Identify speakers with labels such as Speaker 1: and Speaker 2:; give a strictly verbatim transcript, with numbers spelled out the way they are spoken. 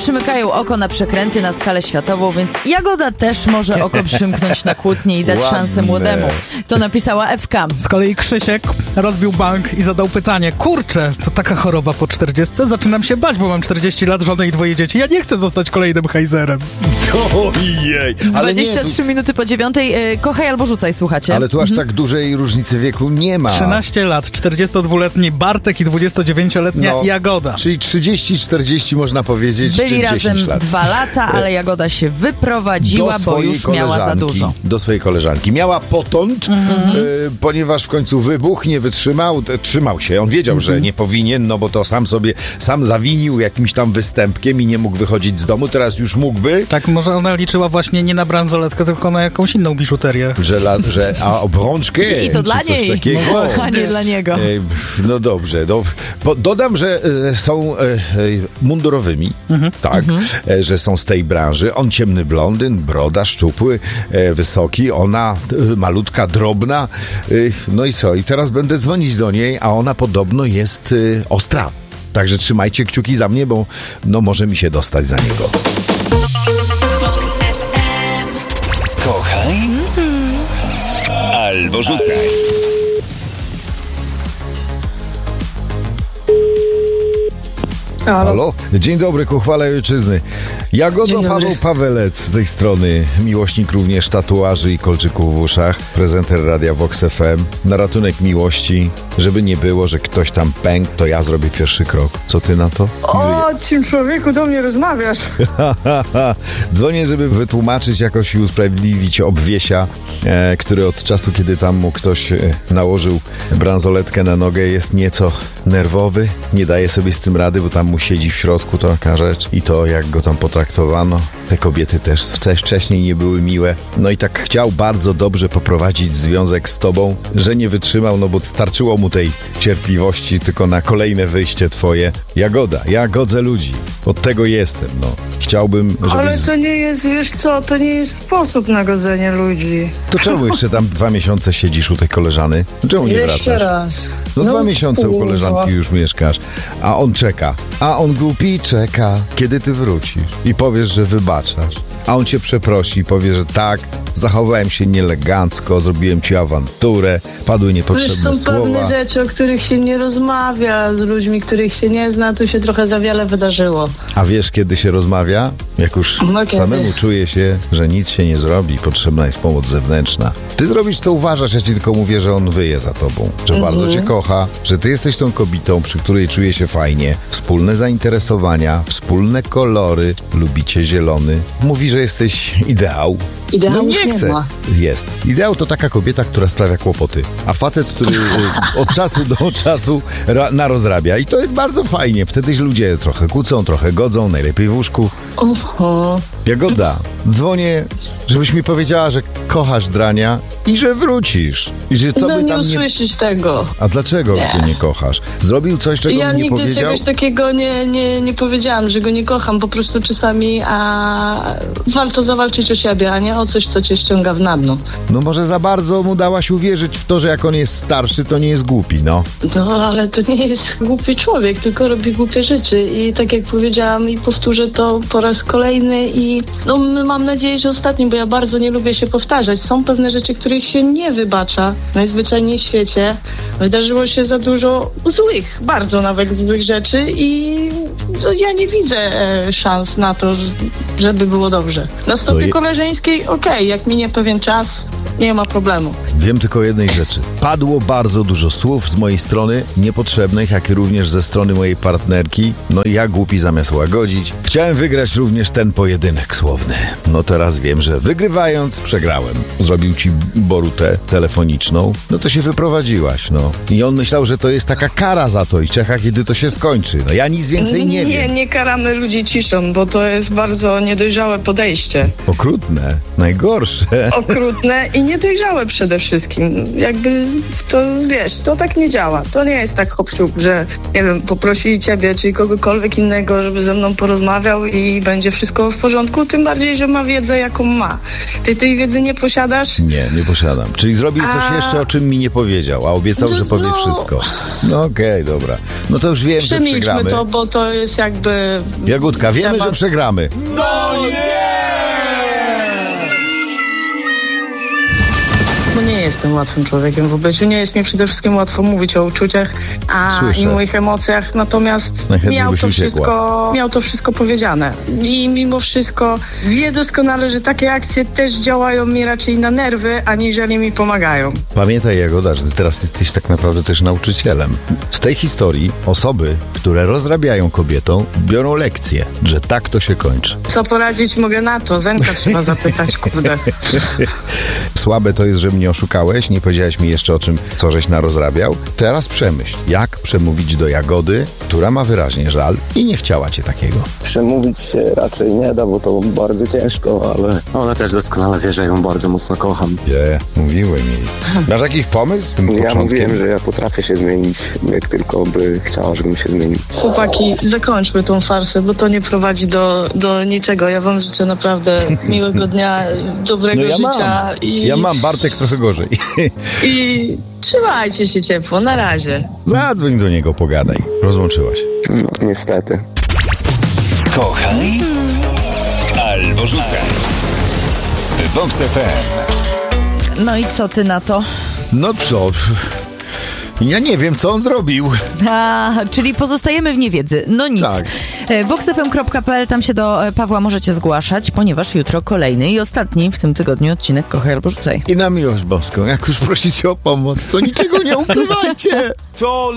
Speaker 1: przymykają oko na przekręty na skalę światową, więc Jagoda też może oko przymknąć na kłótnie i dać
Speaker 2: Ładne.
Speaker 1: szansę młodemu. To napisała F K.
Speaker 3: Z kolei Krzysiek rozbił bank i zadał pytanie: kurczę, to taka choroba po czterdziestce? Zaczynam się bać, bo mam czterdzieści lat, żonę i dwoje dzieci. Ja nie chcę zostać kolejnym hejzerem.
Speaker 2: Ojej, ale
Speaker 1: dwadzieścia trzy
Speaker 2: nie, tu,
Speaker 1: minuty po dziewiątej. Yy, kochaj albo rzucaj, słuchacie.
Speaker 2: ale tu aż tak dużej różnicy wieku nie ma.
Speaker 3: trzynaście lat, czterdziestodwuletni Bartek i dwudziestodziewięcioletnia
Speaker 2: No,
Speaker 3: Jagoda.
Speaker 2: Czyli trzydzieści czterdzieści można powiedzieć,
Speaker 1: Byli
Speaker 2: czy
Speaker 1: razem
Speaker 2: dziesięć lat.
Speaker 1: dwa lata, ale Jagoda się wyprowadziła, bo
Speaker 2: swojej
Speaker 1: już miała za dużo.
Speaker 2: Do swojej koleżanki. Miała potąd,
Speaker 1: Mhm.
Speaker 2: y, ponieważ w końcu wybuch, nie wytrzymał, t- trzymał się. On wiedział,
Speaker 1: Mhm.
Speaker 2: że nie powinien, no bo to sam sobie, sam zawinił jakimś tam występkiem i nie mógł wychodzić z domu. Teraz już mógłby.
Speaker 3: Tak, może ona liczyła właśnie nie na bransoletkę, tylko na jakąś inną biżuterię.
Speaker 2: Że, la, że a obrączkę
Speaker 1: I to
Speaker 2: czy
Speaker 1: dla
Speaker 2: coś
Speaker 1: niej,
Speaker 2: takiego.
Speaker 3: No
Speaker 1: a
Speaker 3: właśnie.
Speaker 1: nie dla niego.
Speaker 2: E, No dobrze, do, po, dodam, że e, są e, e, mundurowymi, tak, e, że są z tej branży. On ciemny blondyn, broda, szczupły, e, wysoki, ona e, malutka, drobna. E, no i co? I teraz będę dzwonić do niej, a ona podobno jest e, ostra. Także trzymajcie kciuki za mnie, bo no może mi się dostać za niego.
Speaker 4: Kochaj albo rzucaj.
Speaker 5: Halo.
Speaker 2: Halo? Dzień dobry, ku chwale ojczyzny. Jagodo
Speaker 5: Dzień dobry.
Speaker 2: Paweł Pawelec z tej strony, miłośnik również tatuaży i kolczyków w uszach, prezenter Radia Vox F M. Na ratunek miłości, żeby nie było, że ktoś tam pękł, to ja zrobię pierwszy krok. Co ty na to?
Speaker 5: O, czym człowieku do mnie rozmawiasz?
Speaker 2: Dzwonię, żeby wytłumaczyć jakoś i usprawiedliwić obwiesia, e, który od czasu, kiedy tam mu ktoś e, nałożył bransoletkę na nogę, jest nieco nerwowy, nie daje sobie z tym rady, bo tam mu siedzi w środku taka rzecz i to jak go tam potraktowano. Te kobiety też wcześniej nie były miłe. No i tak chciał bardzo dobrze poprowadzić związek z tobą, że nie wytrzymał, no bo starczyło mu tej cierpliwości tylko na kolejne wyjście twoje. Jagoda, ja godzę ludzi. Od tego jestem, no. Chciałbym, żebyś...
Speaker 5: Ale to nie jest, wiesz co, to nie jest sposób na godzenie ludzi.
Speaker 2: To czemu jeszcze tam dwa miesiące siedzisz u tej koleżany? Czemu nie
Speaker 5: Jeszcze
Speaker 2: wracasz?
Speaker 5: raz.
Speaker 2: No, dwa miesiące u
Speaker 5: kurwa.
Speaker 2: koleżanki już mieszkasz, a on czeka. A on głupi czeka, kiedy ty wrócisz i powiesz, że wybaczasz. A on cię przeprosi i powie, że tak, zachowałem się nieelegancko, zrobiłem ci awanturę, padły
Speaker 5: Wiesz,
Speaker 2: niepotrzebne
Speaker 5: są
Speaker 2: słowa.
Speaker 5: pewne rzeczy, o których się nie rozmawia z ludźmi, których się nie zna, tu się trochę za wiele wydarzyło.
Speaker 2: A wiesz, kiedy się rozmawia? Jak już
Speaker 5: No kiedy?
Speaker 2: samemu czuje się, że nic się nie zrobi, potrzebna jest pomoc zewnętrzna. Ty zrobisz, co uważasz, ja ci tylko mówię, że on wyje za tobą, że
Speaker 5: Mhm.
Speaker 2: bardzo cię kocha, że ty jesteś tą kobietą, przy której czuje się fajnie, wspólne zainteresowania, wspólne kolory, lubicie zielony. Mówi, że jesteś ideał.
Speaker 5: Ideału
Speaker 2: No nie
Speaker 5: już nie
Speaker 2: chcę.
Speaker 5: ma.
Speaker 2: Jest. Ideał to taka kobieta, która sprawia kłopoty. A facet, który y, od czasu do czasu ra, narozrabia. I to jest bardzo fajnie. Wtedy ludzie trochę kłócą, trochę godzą, najlepiej w łóżku.
Speaker 5: Oho.
Speaker 2: Jagoda, dzwonię, żebyś mi powiedziała, że kochasz Drania i że wrócisz. I że co
Speaker 5: No
Speaker 2: by
Speaker 5: nie
Speaker 2: tam nie...
Speaker 5: usłyszeć tego.
Speaker 2: A dlaczego
Speaker 5: Nie.
Speaker 2: go nie kochasz? Zrobił coś, czego
Speaker 5: Ja
Speaker 2: mi nie
Speaker 5: nigdy
Speaker 2: powiedział?
Speaker 5: czegoś takiego nie, nie, nie powiedziałam, że go nie kocham. Po prostu czasami a warto zawalczyć o siebie, a nie o coś, co cię ściąga w na dno.
Speaker 2: No może za bardzo mu dałaś uwierzyć w to, że jak on jest starszy, to nie jest głupi, no.
Speaker 5: No, ale to nie jest głupi człowiek, tylko robi głupie rzeczy. I tak jak powiedziałam i powtórzę to po raz kolejny i no mam nadzieję, że ostatni, bo ja bardzo nie lubię się powtarzać. Są pewne rzeczy, których się nie wybacza najzwyczajniej w świecie. Wydarzyło się za dużo złych, bardzo nawet złych rzeczy i no, ja nie widzę e, szans na to, żeby było dobrze. Na stopie
Speaker 2: je-
Speaker 5: koleżeńskiej okej, jak minie pewien czas, nie ma problemu.
Speaker 2: Wiem tylko jednej rzeczy. Padło bardzo dużo słów z mojej strony, niepotrzebnych, jak i również ze strony mojej partnerki. No i ja głupi zamiast łagodzić. Chciałem wygrać również ten pojedynek słowny. No teraz wiem, że wygrywając przegrałem. Zrobił ci borutę telefoniczną, no to się wyprowadziłaś, no. I on myślał, że to jest taka kara za to i czeka, kiedy to się skończy. No ja nic więcej nie,
Speaker 5: nie,
Speaker 2: wiem.
Speaker 5: nie karamy ludzi ciszą, bo to jest bardzo niedojrzałe podejście.
Speaker 2: Okrutne, najgorsze.
Speaker 5: Okrutne i niedojrzałe przede wszystkim. wszystkim. Jakby to, wiesz, to tak nie działa. To nie jest tak hop siup, że nie wiem, poprosili ciebie, czy kogokolwiek innego, żeby ze mną porozmawiał i będzie wszystko w porządku, tym bardziej, że ma wiedzę, jaką ma. Ty tej wiedzy nie posiadasz?
Speaker 2: Nie, nie posiadam. Czyli zrobił coś
Speaker 5: A...
Speaker 2: jeszcze, o czym mi nie powiedział, a obiecał,
Speaker 5: No,
Speaker 2: że powie
Speaker 5: no.
Speaker 2: wszystko. No okej, okay, dobra. No to już wiem, że
Speaker 5: Przemilczmy
Speaker 2: przegramy.
Speaker 5: to, bo to jest jakby...
Speaker 2: Jagódka, wiemy,
Speaker 5: temat...
Speaker 2: że przegramy.
Speaker 3: No nie!
Speaker 5: Bo nie jestem łatwym człowiekiem w obecnie. Nie jest mi przede wszystkim łatwo mówić o uczuciach a
Speaker 2: Słyszę.
Speaker 5: i moich emocjach, natomiast
Speaker 2: Najchętniej
Speaker 5: miał
Speaker 2: byś
Speaker 5: to,
Speaker 2: uciekła.
Speaker 5: wszystko, miał to wszystko powiedziane. I mimo wszystko wie doskonale, że takie akcje też działają mi raczej na nerwy, aniżeli mi pomagają.
Speaker 2: Pamiętaj, Jagoda, że ty teraz jesteś tak naprawdę też nauczycielem. Z tej historii osoby, które rozrabiają kobietą, biorą lekcje, że tak to się kończy.
Speaker 5: Co poradzić mogę na to? Zenka trzeba zapytać, kurde.
Speaker 2: Słabe to jest, że mnie oszukałeś, nie powiedziałeś mi jeszcze o czym, co żeś narozrabiał. Teraz przemyśl, jak przemówić do Jagody, która ma wyraźnie żal i nie chciała cię takiego.
Speaker 4: Przemówić się raczej nie da, bo to bardzo ciężko, ale ona też doskonale wie, że ją bardzo mocno kocham.
Speaker 2: Nie, mówiłem jej. Masz jakiś pomysł? Tym
Speaker 4: Ja
Speaker 2: początkiem?
Speaker 4: mówiłem, że ja potrafię się zmienić, jak tylko by chciała, żebym się zmienił.
Speaker 5: Chłopaki, zakończmy tą farsę, bo to nie prowadzi do, do niczego. Ja wam życzę naprawdę miłego dnia, dobrego
Speaker 2: No ja
Speaker 5: życia.
Speaker 2: mam.
Speaker 5: I,
Speaker 2: Ja mam, Bartek trochę gorzej.
Speaker 5: I trzymajcie się ciepło. Na razie.
Speaker 2: Zadzwoń do niego, pogadaj. Rozłączyła się.
Speaker 4: No, niestety.
Speaker 6: Kochaj albo rzucaj. Vox F M.
Speaker 1: No i co ty na to?
Speaker 2: No co? Ja nie wiem, co on zrobił.
Speaker 1: A, czyli pozostajemy w niewiedzy. No nic.
Speaker 2: Tak.
Speaker 1: vox f m kropka p l, tam się do e, Pawła możecie zgłaszać, ponieważ jutro kolejny i ostatni w tym tygodniu odcinek Kochaj albo Rzucaj.
Speaker 2: I na miłość boską, jak już prosicie o pomoc, to niczego nie ukrywajcie.
Speaker 3: Co